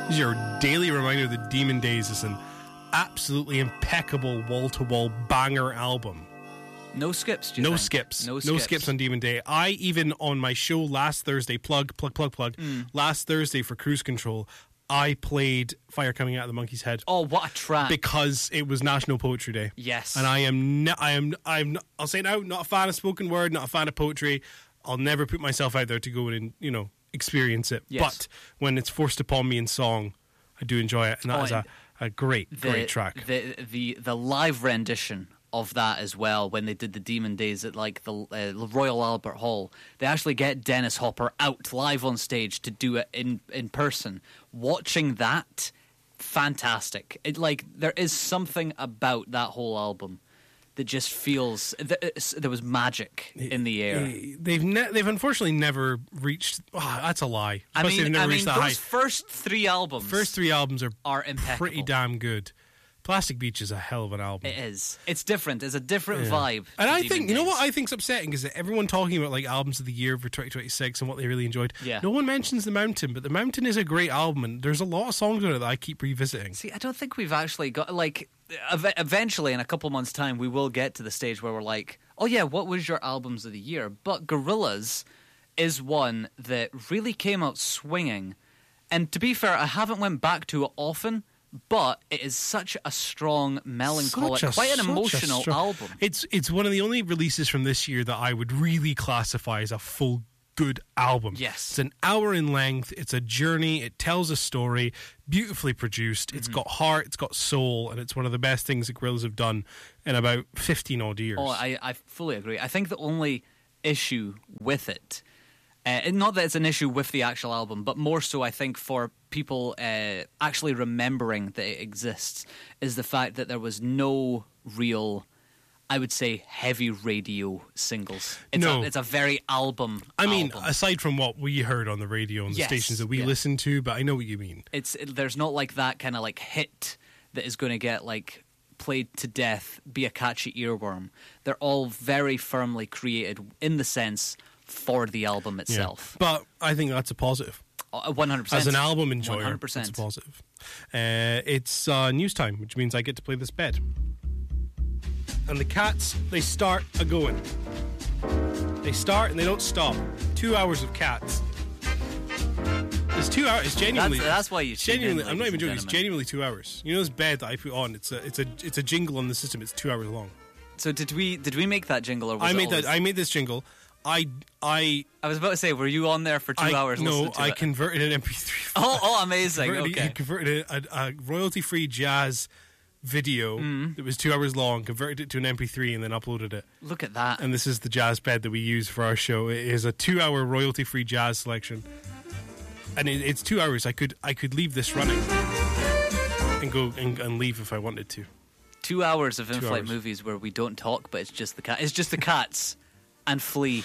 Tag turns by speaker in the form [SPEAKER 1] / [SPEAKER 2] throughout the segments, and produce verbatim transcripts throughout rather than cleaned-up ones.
[SPEAKER 1] This is your daily reminder that Demon Days is an absolutely impeccable wall-to-wall banger album.
[SPEAKER 2] No skips, do you
[SPEAKER 1] No
[SPEAKER 2] think?
[SPEAKER 1] skips.
[SPEAKER 2] No
[SPEAKER 1] No
[SPEAKER 2] skips.
[SPEAKER 1] skips on Demon Day. I even, on my show last Thursday, plug, plug, plug, plug,
[SPEAKER 2] Mm.
[SPEAKER 1] last Thursday for Cruise Control, I played Fire Coming Out of the Monkey's Head.
[SPEAKER 2] Oh, what a track.
[SPEAKER 1] Because it was National Poetry Day.
[SPEAKER 2] Yes.
[SPEAKER 1] And I am, ne- I am, I'm, I'll say now, not a fan of spoken word, not a fan of poetry. I'll never put myself out there to go and, you know, experience it.
[SPEAKER 2] Yes.
[SPEAKER 1] But when it's forced upon me in song, I do enjoy it. And that
[SPEAKER 2] Oh,
[SPEAKER 1] is a, a great,
[SPEAKER 2] the,
[SPEAKER 1] great track.
[SPEAKER 2] The, the the live rendition of that as well, when they did the Demon Days at like the uh, Royal Albert Hall, they actually get Dennis Hopper out live on stage to do it in in person. Watching that, fantastic. It like there is something about that whole album that just feels th- there was magic in the air.
[SPEAKER 1] They've ne- they've unfortunately never reached. Oh, that's a lie.
[SPEAKER 2] I
[SPEAKER 1] Plus, they've
[SPEAKER 2] mean,
[SPEAKER 1] never
[SPEAKER 2] I mean,
[SPEAKER 1] reached that
[SPEAKER 2] those
[SPEAKER 1] high.
[SPEAKER 2] first three albums,
[SPEAKER 1] First three albums are
[SPEAKER 2] are impeccable.
[SPEAKER 1] pretty damn good. Plastic Beach is a hell of an album.
[SPEAKER 2] It is. It's different. It's a different
[SPEAKER 1] Yeah.
[SPEAKER 2] vibe.
[SPEAKER 1] And
[SPEAKER 2] to
[SPEAKER 1] I
[SPEAKER 2] Demon
[SPEAKER 1] think, you know
[SPEAKER 2] Days.
[SPEAKER 1] what I think's upsetting is that everyone talking about like albums of the year for twenty twenty-six and what they really enjoyed.
[SPEAKER 2] Yeah.
[SPEAKER 1] No one mentions The Mountain, but The Mountain is a great album and there's a lot of songs on it that I keep revisiting.
[SPEAKER 2] See, I don't think we've actually got, like, ev- eventually in a couple months' time, we will get to the stage where we're like, oh yeah, what was your albums of the year? But Gorillaz is one that really came out swinging. And to be fair, I haven't went back to it often, but it is such a strong, melancholic,
[SPEAKER 1] Such a-
[SPEAKER 2] quite an
[SPEAKER 1] such a
[SPEAKER 2] emotional
[SPEAKER 1] strong-
[SPEAKER 2] album.
[SPEAKER 1] It's it's one of the only releases from this year that I would really classify as a full good album.
[SPEAKER 2] Yes.
[SPEAKER 1] It's an hour in length, it's a journey, it tells a story, beautifully produced, it's
[SPEAKER 2] Mm-hmm.
[SPEAKER 1] got heart, it's got soul, and it's one of the best things that Gorillaz have done in about fifteen odd years.
[SPEAKER 2] Oh, I, I fully agree. I think the only issue with it, uh, and not that it's an issue with the actual album, but more so I think for people uh, actually remembering that it exists, is the fact that there was no real, I would say, heavy radio singles. It's,
[SPEAKER 1] No.
[SPEAKER 2] a, it's a very album
[SPEAKER 1] I mean,
[SPEAKER 2] album.
[SPEAKER 1] aside from what we heard on the radio and the
[SPEAKER 2] Yes,
[SPEAKER 1] stations that we
[SPEAKER 2] yeah.
[SPEAKER 1] listened to, but I know what you mean.
[SPEAKER 2] It's it, there's not like that kind of like hit that is going to get like played to death, be a catchy earworm. They're all very firmly created in the sense for the album itself.
[SPEAKER 1] But I think that's a positive.
[SPEAKER 2] Uh, one hundred percent.
[SPEAKER 1] As an album enjoyer,
[SPEAKER 2] one hundred percent.
[SPEAKER 1] it's a positive. Uh, it's uh, news time, which means I get to play this bed. And the cats, they start a going. They start and they don't stop. Two hours of cats. It's two hours. It's genuinely.
[SPEAKER 2] That's, that's why you
[SPEAKER 1] it's
[SPEAKER 2] tune in,
[SPEAKER 1] genuinely. I'm not
[SPEAKER 2] ladies
[SPEAKER 1] even
[SPEAKER 2] and
[SPEAKER 1] joking. It's
[SPEAKER 2] gentlemen.
[SPEAKER 1] genuinely two hours. You know this bed that I put on. It's a. It's a. It's a jingle on the system. It's two hours long.
[SPEAKER 2] So did we did we make that jingle or was
[SPEAKER 1] I
[SPEAKER 2] it
[SPEAKER 1] made
[SPEAKER 2] always-
[SPEAKER 1] that. I made this jingle. I. I.
[SPEAKER 2] I was about to say, were you on there for two
[SPEAKER 1] I
[SPEAKER 2] hours
[SPEAKER 1] no.
[SPEAKER 2] listening to
[SPEAKER 1] I
[SPEAKER 2] it?
[SPEAKER 1] converted an M P three.
[SPEAKER 2] Oh, oh, amazing.
[SPEAKER 1] Converted,
[SPEAKER 2] Okay.
[SPEAKER 1] He converted a, a royalty-free jazz video
[SPEAKER 2] Mm.
[SPEAKER 1] that was two hours long, converted it to an M P three, and then uploaded it.
[SPEAKER 2] Look at that.
[SPEAKER 1] And this is the jazz bed that we use for our show. It is a two-hour royalty-free jazz selection, and it, it's two hours. I could I could leave this running and go and, and leave if I wanted to.
[SPEAKER 2] Two hours of in-flight
[SPEAKER 1] hours.
[SPEAKER 2] movies where we don't talk, but it's just the cat. It's just the cats and Flea.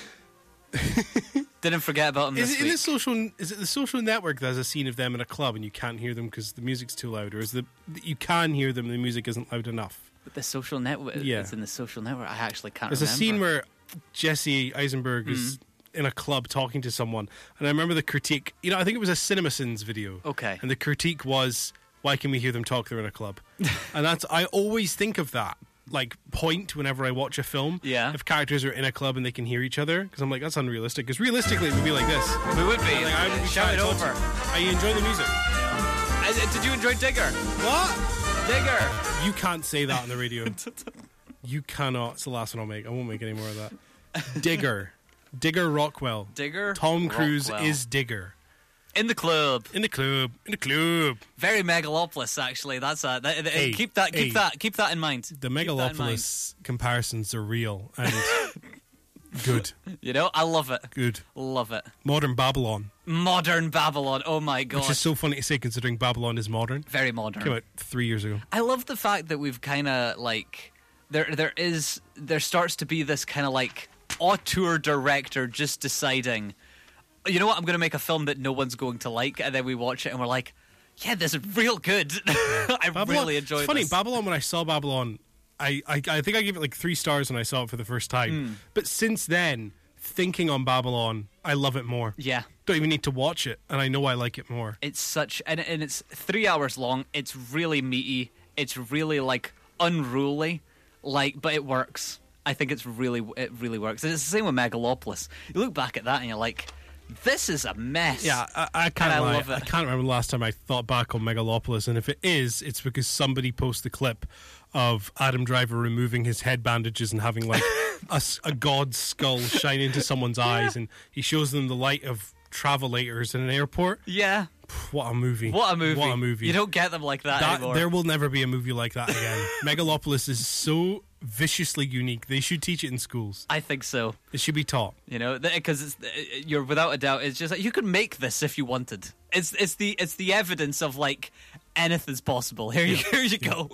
[SPEAKER 2] Didn't forget about him
[SPEAKER 1] Is
[SPEAKER 2] this
[SPEAKER 1] it in
[SPEAKER 2] week.
[SPEAKER 1] the social? Is it the Social Network that has a scene of them in a club and you can't hear them because the music's too loud, or is the you can hear them and the music isn't loud enough?
[SPEAKER 2] But the social network.
[SPEAKER 1] Yeah.
[SPEAKER 2] It's in the social network. I actually can't
[SPEAKER 1] There's a
[SPEAKER 2] remember.
[SPEAKER 1] scene where Jesse Eisenberg is in a club talking to someone, and I remember the critique. You know, I think it was a CinemaSins video.
[SPEAKER 2] Okay.
[SPEAKER 1] And the critique was, "Why can we hear them talk? They're in a club." And that's I always think of that like point whenever I watch a film.
[SPEAKER 2] Yeah.
[SPEAKER 1] If characters are in a club and they can hear each other, because I'm like, that's unrealistic. Because realistically, it would be like this.
[SPEAKER 2] We would be.
[SPEAKER 1] Like, I would be
[SPEAKER 2] Shout
[SPEAKER 1] trying
[SPEAKER 2] it
[SPEAKER 1] to talk to
[SPEAKER 2] over.
[SPEAKER 1] you. I enjoy the music.
[SPEAKER 2] Uh, Did you enjoy Digger?
[SPEAKER 1] What?
[SPEAKER 2] Digger.
[SPEAKER 1] You can't say that on the radio. You cannot. It's the last one I'll make. I won't make any more of that. Digger. Digger Rockwell.
[SPEAKER 2] Digger.
[SPEAKER 1] Tom Cruise
[SPEAKER 2] Rockwell.
[SPEAKER 1] is Digger.
[SPEAKER 2] in the club.
[SPEAKER 1] In the club. In the club.
[SPEAKER 2] Very Megalopolis, actually. That's a, that, that-
[SPEAKER 1] Hey,
[SPEAKER 2] keep that keep
[SPEAKER 1] hey.
[SPEAKER 2] that keep that in mind.
[SPEAKER 1] The
[SPEAKER 2] Keep that in mind.
[SPEAKER 1] Megalopolis comparisons are real and good.
[SPEAKER 2] You know, I love it.
[SPEAKER 1] Good.
[SPEAKER 2] Love it.
[SPEAKER 1] Modern Babylon.
[SPEAKER 2] Modern Babylon. Oh my god.
[SPEAKER 1] Which is so funny to say considering Babylon is modern.
[SPEAKER 2] Very modern.
[SPEAKER 1] Came out three years ago.
[SPEAKER 2] I love the fact that we've kind of like there there is there starts to be this kind of like auteur director just deciding, you know what, I'm going to make a film that no one's going to like, and then we watch it and we're like, yeah, this is real good. I
[SPEAKER 1] Babylon,
[SPEAKER 2] really enjoyed
[SPEAKER 1] it's funny,
[SPEAKER 2] this.
[SPEAKER 1] Babylon, when I saw Babylon, I, I, I think I gave it like three stars when I saw it for the first time.
[SPEAKER 2] Hmm.
[SPEAKER 1] But since then, thinking on Babylon, I love it more.
[SPEAKER 2] Yeah.
[SPEAKER 1] Don't even need to watch it, and I know I like it more.
[SPEAKER 2] It's such... And, and it's three hours long. It's really meaty. It's really, like, unruly. Like, but it works. I think it's really... It really works. And it's the same with Megalopolis. You look back at that and you're like... This is a mess.
[SPEAKER 1] Yeah, I, I can't.
[SPEAKER 2] I
[SPEAKER 1] lie.
[SPEAKER 2] love it.
[SPEAKER 1] I can't remember the last time I thought back on Megalopolis, and if it is, it's because somebody posted the clip of Adam Driver removing his head bandages and having like a, a god's skull shine into someone's eyes, and he shows them the light of travelators in an airport.
[SPEAKER 2] Yeah.
[SPEAKER 1] What a movie!
[SPEAKER 2] What a movie!
[SPEAKER 1] What a movie!
[SPEAKER 2] You don't get them like that,
[SPEAKER 1] that
[SPEAKER 2] anymore.
[SPEAKER 1] There will never be a movie like that again. Megalopolis is so viciously unique. They should teach it in schools.
[SPEAKER 2] I think so.
[SPEAKER 1] It should be taught.
[SPEAKER 2] You know, because it's you're without a doubt. It's just like you could make this if you wanted. It's it's the it's the evidence of like anything's possible. Here you here you go.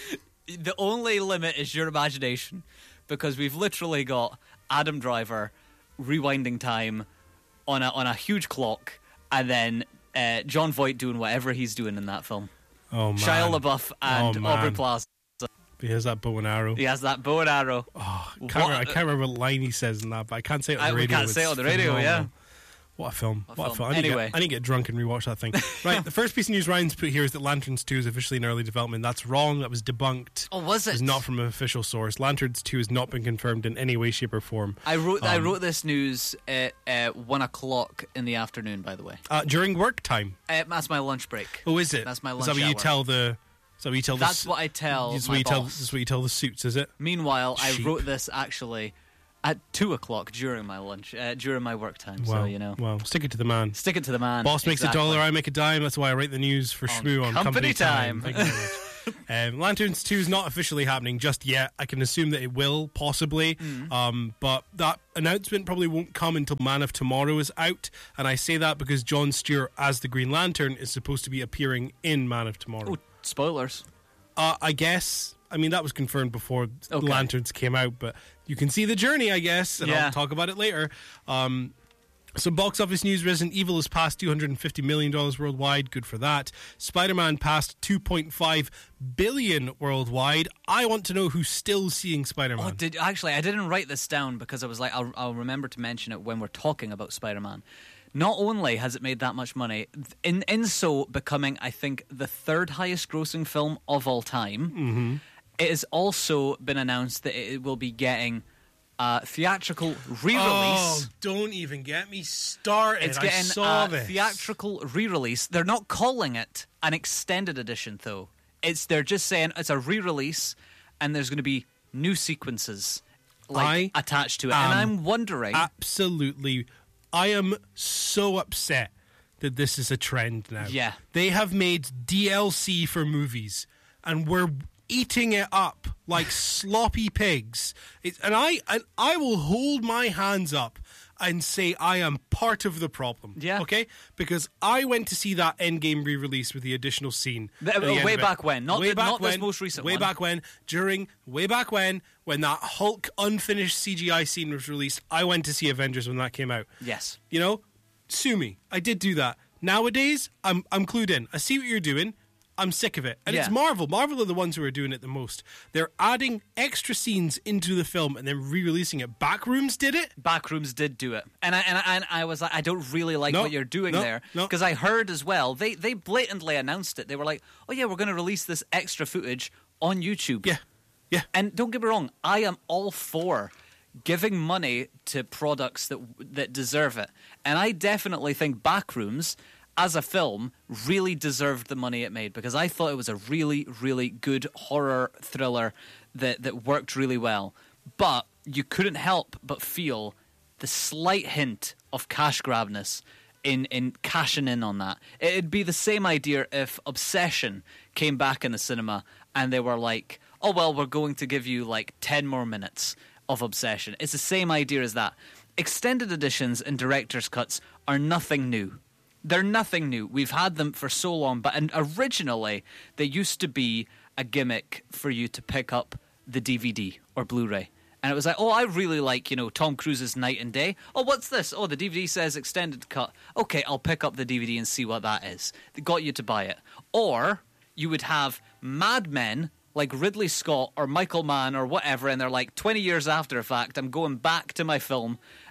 [SPEAKER 2] The only limit is your imagination, because we've literally got Adam Driver rewinding time on a on a huge clock, and then uh, John Voight doing whatever he's doing in that film.
[SPEAKER 1] Oh man!
[SPEAKER 2] Shia LaBeouf and
[SPEAKER 1] oh, man.
[SPEAKER 2] Aubrey Plaza.
[SPEAKER 1] He has that bow and arrow.
[SPEAKER 2] He has that bow and arrow.
[SPEAKER 1] Oh, I, can't
[SPEAKER 2] What-
[SPEAKER 1] remember, I can't remember what line he says in that, but I can't say it on
[SPEAKER 2] I-
[SPEAKER 1] the
[SPEAKER 2] we
[SPEAKER 1] radio.
[SPEAKER 2] can't say it
[SPEAKER 1] It's
[SPEAKER 2] on the radio,
[SPEAKER 1] phenomenal.
[SPEAKER 2] yeah.
[SPEAKER 1] What a film. What,
[SPEAKER 2] What
[SPEAKER 1] a
[SPEAKER 2] film.
[SPEAKER 1] film. I need, to
[SPEAKER 2] Anyway.
[SPEAKER 1] get, I need to get drunk and rewatch that thing. Right, the first piece of news Ryan's put here is that Lanterns two is officially in early development. That's wrong. That was debunked.
[SPEAKER 2] Oh, was it?
[SPEAKER 1] It's not from an official source. Lanterns two has not been confirmed in any way, shape, or form.
[SPEAKER 2] I wrote I
[SPEAKER 1] Um,
[SPEAKER 2] wrote this news at uh, one o'clock in the afternoon. By the way,
[SPEAKER 1] Uh, during work time.
[SPEAKER 2] uh, that's my lunch break.
[SPEAKER 1] Oh, is it?
[SPEAKER 2] That's my
[SPEAKER 1] Is
[SPEAKER 2] lunch
[SPEAKER 1] that what you
[SPEAKER 2] hour.
[SPEAKER 1] tell the... Is that what you tell the...
[SPEAKER 2] That's what I tell
[SPEAKER 1] This is
[SPEAKER 2] my
[SPEAKER 1] what you tell,
[SPEAKER 2] boss.
[SPEAKER 1] this is what you tell the suits, is it?
[SPEAKER 2] Meanwhile,
[SPEAKER 1] Sheep.
[SPEAKER 2] I wrote this actually at two o'clock during my lunch, uh, during my work time.
[SPEAKER 1] Well,
[SPEAKER 2] so you know,
[SPEAKER 1] well, stick it to the man.
[SPEAKER 2] stick it to the man.
[SPEAKER 1] Boss makes
[SPEAKER 2] exactly.
[SPEAKER 1] a dollar, I make a dime. That's why I write the news for
[SPEAKER 2] On
[SPEAKER 1] Shmoo on
[SPEAKER 2] Company
[SPEAKER 1] Company Time.
[SPEAKER 2] Time.
[SPEAKER 1] Thank you very much. um, Lanterns two is not officially happening just yet. I can assume that it will, possibly.
[SPEAKER 2] Mm.
[SPEAKER 1] Um, but that announcement probably won't come until Man of Tomorrow is out. And I say that because Jon Stewart, as the Green Lantern, is supposed to be appearing in Man of Tomorrow.
[SPEAKER 2] Oh, spoilers.
[SPEAKER 1] Uh, I guess. I mean, that was confirmed before
[SPEAKER 2] Okay.
[SPEAKER 1] Lanterns came out, but you can see the journey, I guess, and
[SPEAKER 2] Yeah.
[SPEAKER 1] I'll talk about it later. Um, some box office news. Resident Evil has passed two hundred fifty million dollars worldwide. Good for that. Spider-Man passed two point five billion dollars worldwide. I want to know who's still seeing Spider-Man.
[SPEAKER 2] Oh, did actually I didn't write this down because I was like, I'll, I'll remember to mention it when we're talking about Spider-Man. Not only has it made that much money, in in so becoming, I think, the third highest grossing film of all time,
[SPEAKER 1] Mm-hmm.
[SPEAKER 2] it has also been announced that it will be getting a theatrical re-release.
[SPEAKER 1] Oh, don't even get me started.
[SPEAKER 2] It's
[SPEAKER 1] I
[SPEAKER 2] getting
[SPEAKER 1] saw
[SPEAKER 2] a
[SPEAKER 1] this.
[SPEAKER 2] theatrical re-release. They're not calling it an extended edition, though. It's they're just saying it's a re-release, and there's going to be new sequences like
[SPEAKER 1] I
[SPEAKER 2] attached to it. And
[SPEAKER 1] am
[SPEAKER 2] I'm wondering,
[SPEAKER 1] Absolutely. I am so upset that this is a trend now.
[SPEAKER 2] Yeah.
[SPEAKER 1] They have made D L C for movies, and we're eating it up like sloppy pigs. It's, and I and I will hold my hands up and say I am part of the problem.
[SPEAKER 2] Yeah.
[SPEAKER 1] Okay? Because I went to see that Endgame re-release with the additional scene.
[SPEAKER 2] The-
[SPEAKER 1] at the end
[SPEAKER 2] way
[SPEAKER 1] of it.
[SPEAKER 2] back when, not
[SPEAKER 1] way
[SPEAKER 2] the-
[SPEAKER 1] back
[SPEAKER 2] not this
[SPEAKER 1] when,
[SPEAKER 2] most recent
[SPEAKER 1] Way
[SPEAKER 2] one.
[SPEAKER 1] back when, during, way back when, when that Hulk unfinished C G I scene was released, I went to see Avengers when that came out.
[SPEAKER 2] yes,
[SPEAKER 1] You know, sue me. I did do that. Nowadays, I'm I'm clued in. I see what you're doing. I'm sick of it. And it's
[SPEAKER 2] Yeah.
[SPEAKER 1] Marvel. Marvel are the ones who are doing it the most. They're adding extra scenes into the film and then re-releasing it. Backrooms did it.
[SPEAKER 2] Backrooms did do it, and I and I, and I was like, I don't really like
[SPEAKER 1] No,
[SPEAKER 2] what you're doing
[SPEAKER 1] no,
[SPEAKER 2] there
[SPEAKER 1] no.
[SPEAKER 2] because I heard as well they they blatantly announced it. They were like, oh yeah, we're going to release this extra footage on YouTube.
[SPEAKER 1] Yeah. Yeah.
[SPEAKER 2] And don't get me wrong, I am all for giving money to products that that deserve it. And I definitely think Backrooms, as a film, really deserved the money it made because I thought it was a really, really good horror thriller that, that worked really well. But you couldn't help but feel the slight hint of cash grabness in, in cashing in on that. It'd be the same idea if Obsession came back in the cinema and they were like, oh, well, we're going to give you like ten more minutes of Obsession. It's the same idea as that. Extended editions and director's cuts are nothing new. They're nothing new. We've had them for so long, but and originally they used to be a gimmick for you to pick up the D V D or Blu-ray. And it was like, oh, I really like, you know, Tom Cruise's Night and Day. Oh, what's this? Oh, the D V D says extended cut. Okay, I'll pick up the D V D and see what that is. They got you to buy it. Or you would have Mad Men like Ridley Scott or Michael Mann or whatever, and they're like, twenty years after the fact, I'm going back to my film,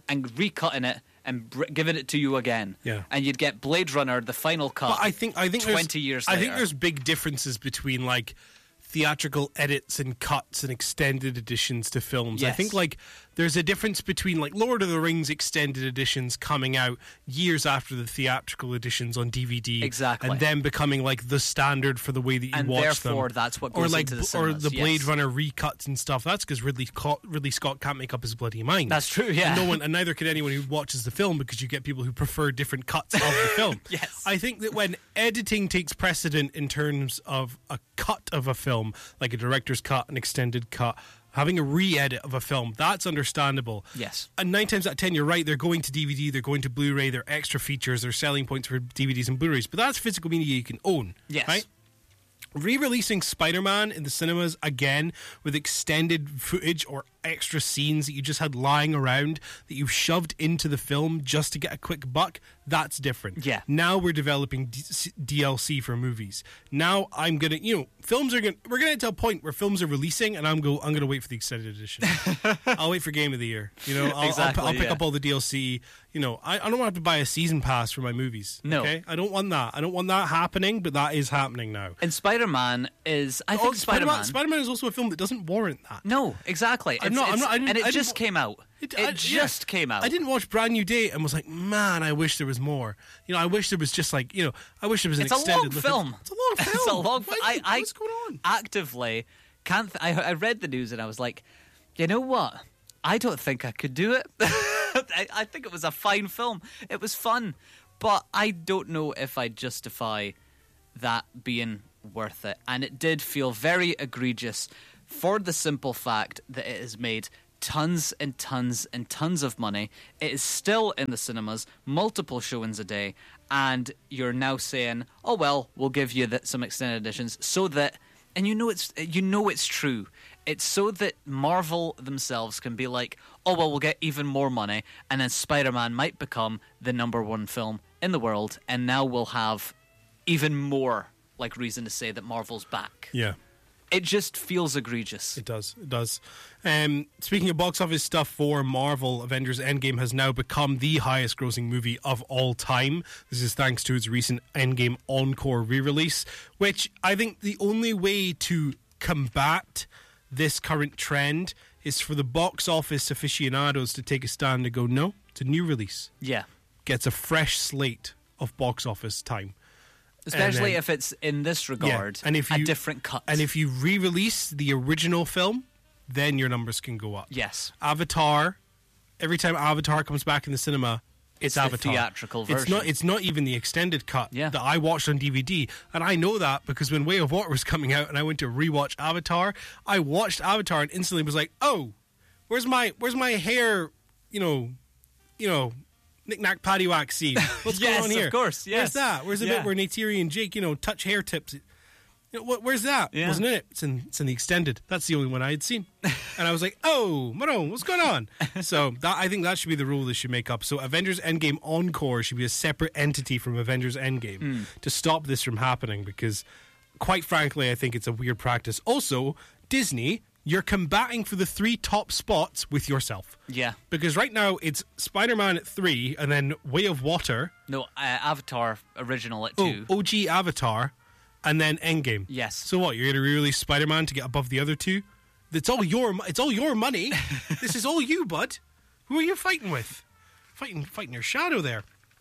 [SPEAKER 2] and recutting it and br- giving it to you again.
[SPEAKER 1] Yeah.
[SPEAKER 2] And you'd get Blade Runner, the final cut.
[SPEAKER 1] But I think I think
[SPEAKER 2] twenty years
[SPEAKER 1] I
[SPEAKER 2] later.
[SPEAKER 1] think there's big differences between like theatrical edits and cuts and extended editions to films. I
[SPEAKER 2] Yes.
[SPEAKER 1] think like there's a difference between like Lord of the Rings extended editions coming out years after the theatrical editions on D V D,
[SPEAKER 2] Exactly.
[SPEAKER 1] and then becoming like the standard for the way that you
[SPEAKER 2] And
[SPEAKER 1] watch
[SPEAKER 2] therefore
[SPEAKER 1] them.
[SPEAKER 2] that's what
[SPEAKER 1] or
[SPEAKER 2] goes
[SPEAKER 1] like
[SPEAKER 2] into the
[SPEAKER 1] or
[SPEAKER 2] cinemas,
[SPEAKER 1] the Blade
[SPEAKER 2] yes.
[SPEAKER 1] Runner recuts and stuff. That's because Ridley Scott, Ridley Scott can't make up his bloody mind.
[SPEAKER 2] That's true, yeah.
[SPEAKER 1] And no one, and neither can anyone who watches the film, because you get people who prefer different cuts of the film.
[SPEAKER 2] Yes.
[SPEAKER 1] I think that when editing takes precedent in terms of a cut of a film, like a director's cut, an extended cut, having a re-edit of a film, that's understandable.
[SPEAKER 2] Yes.
[SPEAKER 1] And nine times out of ten, you're right, they're going to D V D, they're going to Blu-ray, they're extra features, they're selling points for D V Ds and Blu-rays, but that's physical media you can own.
[SPEAKER 2] Yes.
[SPEAKER 1] Right? Re-releasing Spider-Man in the cinemas again with extended footage or extra scenes that you just had lying around that you've shoved into the film just to get a quick buck, that's different.
[SPEAKER 2] Yeah.
[SPEAKER 1] Now we're developing D- D L C for movies. Now I'm gonna, you know, films are gonna, we're gonna get to a point where films are releasing, and I'm go, I'm gonna wait for the extended edition. I'll wait for Game of the Year. You know, I'll,
[SPEAKER 2] Exactly,
[SPEAKER 1] I'll, I'll pick
[SPEAKER 2] yeah.
[SPEAKER 1] up all the D L C. You know, I, I don't want to have to buy a season pass for my movies.
[SPEAKER 2] No.
[SPEAKER 1] Okay, I don't want that. I don't want that happening, but that is happening now.
[SPEAKER 2] And Spider-Man is, I
[SPEAKER 1] Oh,
[SPEAKER 2] think
[SPEAKER 1] Spider-Man,
[SPEAKER 2] Spider-Man.
[SPEAKER 1] Spider-Man is also a film that doesn't warrant that.
[SPEAKER 2] no, exactly.
[SPEAKER 1] I'm
[SPEAKER 2] It's-
[SPEAKER 1] not- I'm
[SPEAKER 2] it's-
[SPEAKER 1] not- I didn't-
[SPEAKER 2] and it
[SPEAKER 1] I
[SPEAKER 2] just
[SPEAKER 1] didn't-
[SPEAKER 2] came out. It,
[SPEAKER 1] I-
[SPEAKER 2] just
[SPEAKER 1] yeah.
[SPEAKER 2] came out.
[SPEAKER 1] I didn't watch Brand New Day and was like, man, I wish there was more. You know, I wish there was just like, you know, I wish there was an
[SPEAKER 2] It's a
[SPEAKER 1] extended
[SPEAKER 2] long
[SPEAKER 1] look
[SPEAKER 2] film.
[SPEAKER 1] At, it's a long film.
[SPEAKER 2] It's a long.
[SPEAKER 1] Why-
[SPEAKER 2] I, I
[SPEAKER 1] what's going on?
[SPEAKER 2] actively can't. Th- I, I read the news and I was like, you know what? I don't think I could do it. I, I think it was a fine film. It was fun, but I don't know if I justify that being worth it. And it did feel very egregious for the simple fact that it has made tons and tons and tons of money. It is still in the cinemas, multiple showings a day, and you're now saying, "Oh well, we'll give you that, some extended editions," so that, and you know it's you know it's true. It's so that Marvel themselves can be like, "Oh well, we'll get even more money," and then Spider-Man might become the number one film in the world, and now we'll have even more like reason to say that Marvel's back.
[SPEAKER 1] Yeah.
[SPEAKER 2] It just feels egregious.
[SPEAKER 1] It does. It does. Um, speaking of box office stuff for Marvel, Avengers Endgame has now become the highest grossing movie of all time. This is thanks to its recent Endgame Encore re-release, which I think the only way to combat this current trend is for the box office aficionados to take a stand and go, no, it's a new release.
[SPEAKER 2] Yeah.
[SPEAKER 1] Gets a fresh slate of box office time.
[SPEAKER 2] Especially
[SPEAKER 1] then-
[SPEAKER 2] if it's in this regard,
[SPEAKER 1] and if
[SPEAKER 2] a
[SPEAKER 1] you,
[SPEAKER 2] different cut.
[SPEAKER 1] And if you re-release the original film, then your numbers can go up.
[SPEAKER 2] yes,
[SPEAKER 1] Avatar, every time Avatar comes back in the cinema, it's,
[SPEAKER 2] It's the
[SPEAKER 1] Avatar.
[SPEAKER 2] theatrical
[SPEAKER 1] It's not.
[SPEAKER 2] version.
[SPEAKER 1] It's not even the extended cut
[SPEAKER 2] Yeah.
[SPEAKER 1] that I watched on D V D, and I know that because when Way of Water was coming out, and I went to rewatch Avatar, I watched Avatar and instantly was like, "Oh, where's my where's my hair? You know, you know." Knick-knack paddywhack scene. What's
[SPEAKER 2] Yes,
[SPEAKER 1] going on here?
[SPEAKER 2] of course, yes.
[SPEAKER 1] Where's that? Where's the
[SPEAKER 2] Yeah.
[SPEAKER 1] bit where Neytiri and Jake, you know, touch hair tips? You know, wh- where's that?
[SPEAKER 2] Yeah.
[SPEAKER 1] Wasn't in it? It's in, it's in the extended. That's the only one I had seen. And I was like, oh, Maroon, what's going on? So that, I think that should be the rule they should make up. So Avengers Endgame Encore should be a separate entity from Avengers Endgame
[SPEAKER 2] Hmm.
[SPEAKER 1] to stop this from happening, because quite frankly, I think it's a weird practice. Also, Disney, you're combating for the three top spots with yourself.
[SPEAKER 2] yeah.
[SPEAKER 1] Because right now it's Spider-Man at three, and then Way of Water,
[SPEAKER 2] No, uh, Avatar original at
[SPEAKER 1] oh,
[SPEAKER 2] two.
[SPEAKER 1] O G Avatar, and then Endgame.
[SPEAKER 2] Yes.
[SPEAKER 1] So what? You're going to re-release Spider-Man to get above the other two? It's all your. mo- It's all your money. This is all you, bud. Who are you fighting with? Fighting, fighting your shadow there.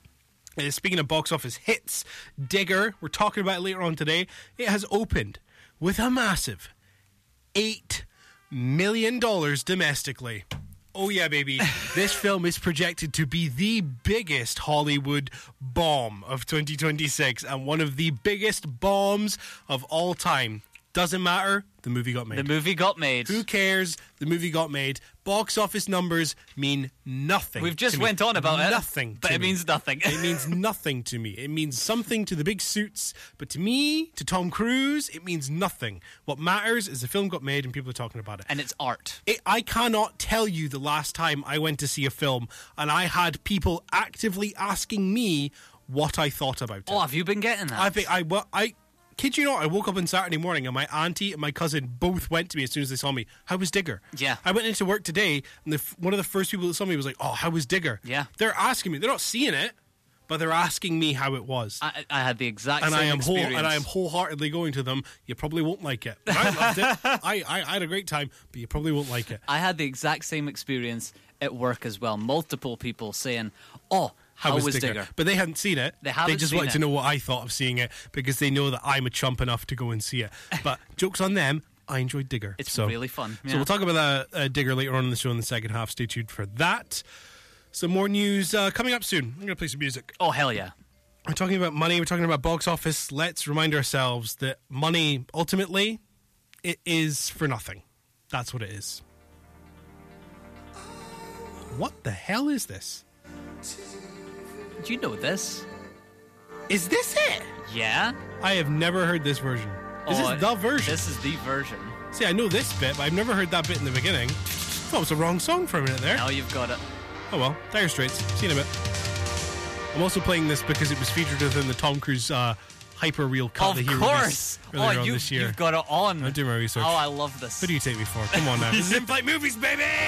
[SPEAKER 1] Uh, speaking of box office hits, Digger. We're talking about it later on today. It has opened with a massive eight million dollars domestically. Oh yeah, baby. This film is projected to be the biggest Hollywood bomb of twenty twenty-six and one of the biggest bombs of all time. Doesn't matter. The movie got made.
[SPEAKER 2] The movie got made.
[SPEAKER 1] Who cares? The movie got made. Box office numbers mean nothing.
[SPEAKER 2] We've just
[SPEAKER 1] to me.
[SPEAKER 2] went on about it.
[SPEAKER 1] Nothing.
[SPEAKER 2] But
[SPEAKER 1] to
[SPEAKER 2] it
[SPEAKER 1] me.
[SPEAKER 2] means nothing.
[SPEAKER 1] It means nothing to me. It means something to the big suits, but to me, to Tom Cruise, it means nothing. What matters is the film got made and people are talking about it.
[SPEAKER 2] And it's art.
[SPEAKER 1] It, I cannot tell you the last time I went to see a film and I had people actively asking me what I thought about it.
[SPEAKER 2] Oh, have you been getting that?
[SPEAKER 1] I think I well, I kid you not, I woke up on Saturday morning and my auntie and my cousin both went to me as soon as they saw me. How was Digger?
[SPEAKER 2] Yeah.
[SPEAKER 1] I went into work today and the, one of the first people that saw me was like, oh, how was Digger?
[SPEAKER 2] Yeah.
[SPEAKER 1] They're asking me. They're not seeing it, but they're asking me how it was.
[SPEAKER 2] I, I had the exact
[SPEAKER 1] and
[SPEAKER 2] same
[SPEAKER 1] I am whole,
[SPEAKER 2] experience.
[SPEAKER 1] And I am wholeheartedly going to them, you probably won't like it. But I loved it. I, I, I had a great time, but you probably won't like it.
[SPEAKER 2] I had the exact same experience at work as well. Multiple people saying, oh, how, how was, was Digger? Digger?
[SPEAKER 1] But they hadn't seen it.
[SPEAKER 2] They haven't
[SPEAKER 1] They just
[SPEAKER 2] seen
[SPEAKER 1] wanted
[SPEAKER 2] it.
[SPEAKER 1] to know what I thought of seeing it because they know that I'm a chump enough to go and see it. But joke's on them. I enjoyed Digger.
[SPEAKER 2] It's
[SPEAKER 1] so,
[SPEAKER 2] really fun. Yeah.
[SPEAKER 1] So we'll talk about that uh, Digger later on in the show in the second half. Stay tuned for that. Some more news uh, coming up soon. I'm going to play some music.
[SPEAKER 2] Oh, hell yeah.
[SPEAKER 1] We're talking about money. We're talking about box office. Let's remind ourselves that money, ultimately, it is for nothing. That's what it is. What the hell is this?
[SPEAKER 2] Do you know this?
[SPEAKER 1] Is this it?
[SPEAKER 2] Yeah.
[SPEAKER 1] I have never heard this version. Is
[SPEAKER 2] oh,
[SPEAKER 1] this the version?
[SPEAKER 2] This is the version.
[SPEAKER 1] See, I know this bit, but I've never heard that bit in the beginning. I thought it was the wrong song for a minute there.
[SPEAKER 2] Now you've got it.
[SPEAKER 1] Oh well, Dire Straits. See you in a bit. I'm also playing this because it was featured within the Tom Cruise uh, hyper real cut
[SPEAKER 2] of
[SPEAKER 1] that he
[SPEAKER 2] course.
[SPEAKER 1] released earlier
[SPEAKER 2] Oh,
[SPEAKER 1] on
[SPEAKER 2] you,
[SPEAKER 1] this year.
[SPEAKER 2] you've got it on.
[SPEAKER 1] I'm doing my research.
[SPEAKER 2] Oh, I love this.
[SPEAKER 1] Who do you take me for? Come on now. This is In-Flight Movies, baby!